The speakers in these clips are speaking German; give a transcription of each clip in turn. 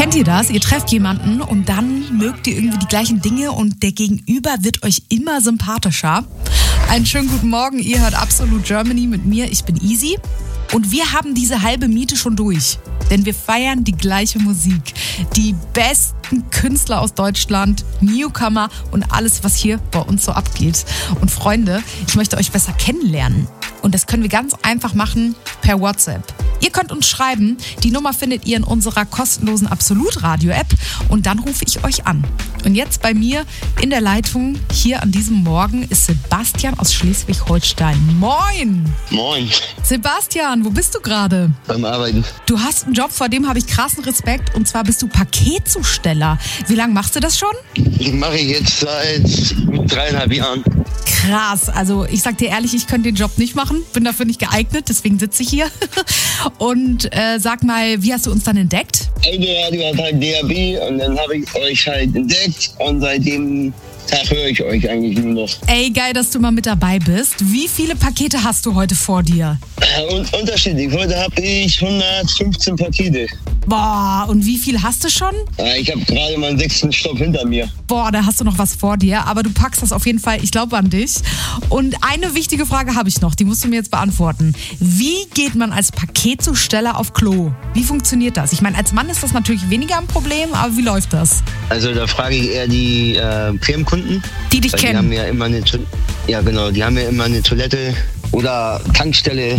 Kennt ihr das? Ihr trefft jemanden und dann mögt ihr irgendwie die gleichen Dinge und der Gegenüber wird euch immer sympathischer. Einen schönen guten Morgen, ihr hört Absolute Germany mit mir, ich bin Easy. Und wir haben diese halbe Miete schon durch, denn wir feiern die gleiche Musik. Die besten Künstler aus Deutschland, Newcomer und alles, was hier bei uns so abgeht. Und Freunde, ich möchte euch besser kennenlernen. Und das können wir ganz einfach machen per WhatsApp. Ihr könnt uns schreiben, die Nummer findet ihr in unserer kostenlosen Absolut-Radio-App und dann rufe ich euch an. Und jetzt bei mir in der Leitung hier an diesem Morgen ist Sebastian aus Schleswig-Holstein. Moin! Moin. Sebastian, wo bist du gerade? Beim Arbeiten. Du hast einen Job, vor dem habe ich krassen Respekt und zwar bist du Paketzusteller. Wie lange machst du das schon? Das mache ich jetzt seit 3,5 Jahren. Krass, also ich sag dir ehrlich, ich könnte den Job nicht machen, bin dafür nicht geeignet, deswegen sitze ich hier. Und sag mal, wie hast du uns dann entdeckt? Autoradio hat halt DAB und dann habe ich euch halt entdeckt und seitdem Tag höre ich euch eigentlich nur noch. Ey, geil, dass du mal mit dabei bist. Wie viele Pakete hast du heute vor dir? Und unterschiedlich. Heute habe ich 115 Pakete. Boah, und wie viel hast du schon? Ich habe gerade meinen 6. Stopp hinter mir. Boah, da hast du noch was vor dir, aber du packst das auf jeden Fall, ich glaube an dich. Und eine wichtige Frage habe ich noch, die musst du mir jetzt beantworten. Wie geht man als Paketzusteller auf Klo? Wie funktioniert das? Ich meine, als Mann ist das natürlich weniger ein Problem, aber wie läuft das? Also da frage ich eher die Firmenkunden. Die dich kennen? Die haben ja immer die haben ja immer eine Toilette oder Tankstelle.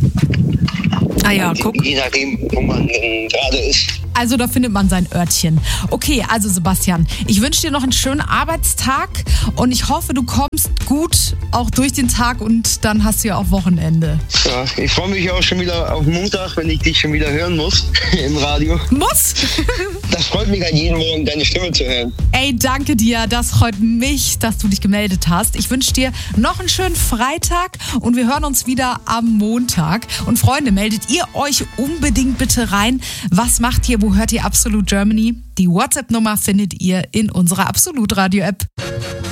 Ah ja, guck. Je nachdem, wo man gerade ist. Also da findet man sein Örtchen. Okay, also Sebastian, ich wünsche dir noch einen schönen Arbeitstag und ich hoffe, du kommst gut auch durch den Tag und dann hast du ja auch Wochenende. Ja, ich freue mich auch schon wieder auf Montag, wenn ich dich schon wieder hören muss im Radio. Muss? Das freut mich halt jeden Morgen, deine Stimme zu hören. Ey, danke dir, das freut mich, dass du dich gemeldet hast. Ich wünsche dir noch einen schönen Freitag und wir hören uns wieder am Montag. Und Freunde, meldet ihr euch unbedingt bitte rein. Was macht ihr? Wo hört ihr Absolute Germany? Die WhatsApp-Nummer findet ihr in unserer Absolut Radio-App.